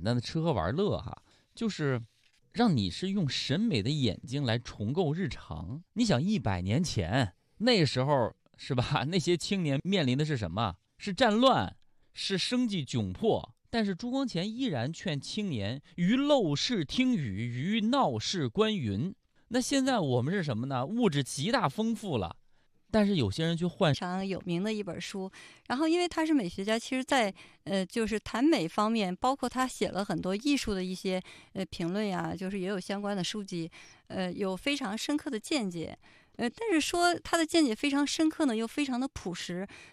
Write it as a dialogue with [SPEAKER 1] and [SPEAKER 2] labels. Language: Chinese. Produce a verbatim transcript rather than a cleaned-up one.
[SPEAKER 1] 单的吃喝玩乐哈，就是让你是用审美的眼睛来重构日常。你想一百年前那个时候是吧？那些青年面临的是什么？是战乱，是生计窘迫。但是朱光潜依然劝青年于陋室听雨，于闹市观云。那现在我们是什么呢？物质极大丰富了，但是有些人去换。
[SPEAKER 2] 非常有名的一本书，然后因为他是美学家，其实在呃就是谈美方面，包括他写了很多艺术的一些呃评论呀，就是也有相关的书籍，呃有非常深刻的见解。呃，但是说他的见解非常深刻呢，又非常的朴实，